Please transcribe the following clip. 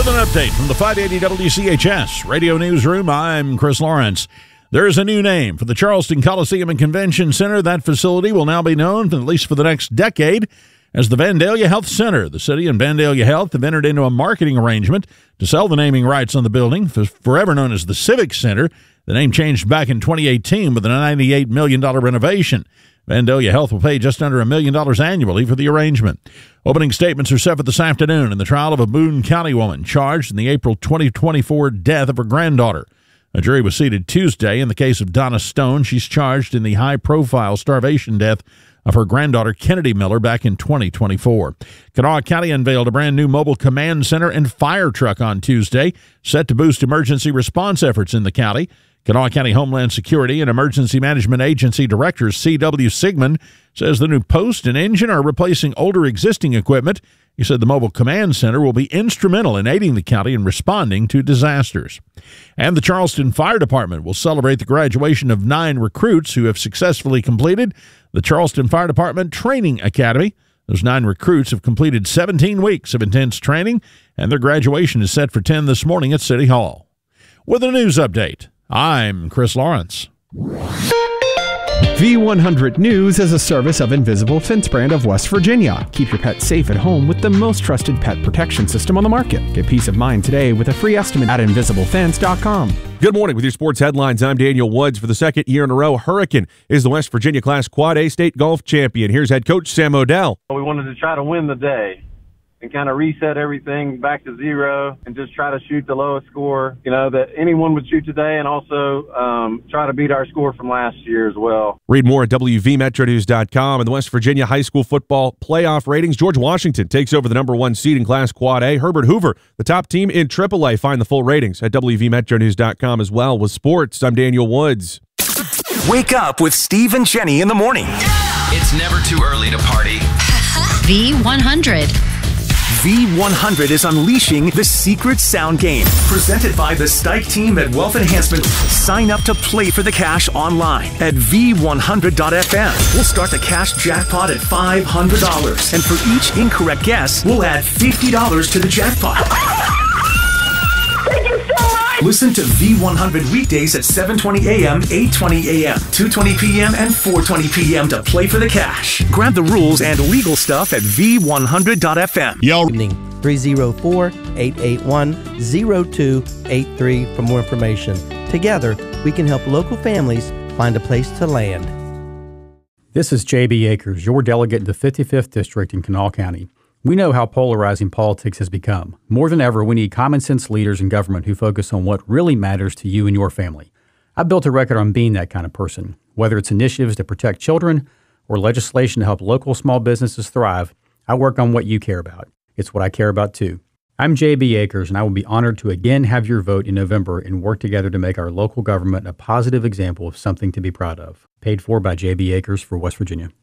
With an update from the 580 WCHS Radio Newsroom, I'm Chris Lawrence. There is a new name for the Charleston Coliseum and Convention Center. That facility will now be known, at least for the next decade, as the Vandalia Health Center. The city and Vandalia Health have entered into a marketing arrangement to sell the naming rights on the building, forever known as the Civic Center. The name changed back in 2018 with a $98 million renovation. Vandalia Health will pay just under $1 million annually for the arrangement. Opening statements are set for this afternoon in the trial of a Boone County woman charged in the April 2024 death of her granddaughter. A jury was seated Tuesday in the case of Donna Stone. She's charged in the high-profile starvation death of her granddaughter Kennedy Miller back in 2024. Kanawha County unveiled a brand new mobile command center and fire truck on Tuesday, set to boost emergency response efforts in the county. Kanawha County Homeland Security and Emergency Management Agency Director C.W. Sigmund says the new post and engine are replacing older existing equipment. He said the Mobile Command Center will be instrumental in aiding the county in responding to disasters. And the Charleston Fire Department will celebrate the graduation of 9 recruits who have successfully completed the Charleston Fire Department Training Academy. Those 9 recruits have completed 17 weeks of intense training, and their graduation is set for 10 this morning at City Hall. With a news update, I'm Chris Lawrence. V100 News is a service of Invisible Fence brand of West Virginia. Keep your pet safe at home with the most trusted pet protection system on the market. Get peace of mind today with a free estimate at invisiblefence.com. Good morning with your sports headlines. I'm Daniel Woods. For the second year in a row, Hurricane is the West Virginia Class Quad A State Golf Champion. Here's head coach Sam Odell. We wanted to try to win the day and kind of reset everything back to zero and just try to shoot the lowest score, that anyone would shoot today, and also try to beat our score from last year as well. Read more at WVMetroNews.com. And the West Virginia High School Football Playoff ratings. George Washington takes over the number 1 seed in Class Quad A. Herbert Hoover, the top team in AAA. Find the full ratings at WVMetroNews.com as well. With sports, I'm Daniel Woods. Wake up with Steve and Jenny in the morning. It's never too early to party. V100. V100 is unleashing the secret sound game. Presented by the Stike team at Wealth Enhancement. Sign up to play for the cash online at V100.fm. We'll start the cash jackpot at $500. And for each incorrect guess, we'll add $50 to the jackpot. Thank you so much! Listen to V100 weekdays at 7:20 a.m., 8:20 a.m., 2:20 p.m., and 4:20 p.m. to play for the cash. Grab the rules and legal stuff at V100.fm. Y'all. 304-881-0283 for more information. Together, we can help local families find a place to land. This is J.B. Akers, your delegate in the 55th District in Kanawha County. We know how polarizing politics has become. More than ever, we need common-sense leaders in government who focus on what really matters to you and your family. I've built a record on being that kind of person. Whether it's initiatives to protect children or legislation to help local small businesses thrive, I work on what you care about. It's what I care about, too. I'm J.B. Akers, and I will be honored to again have your vote in November and work together to make our local government a positive example of something to be proud of. Paid for by J.B. Akers for West Virginia.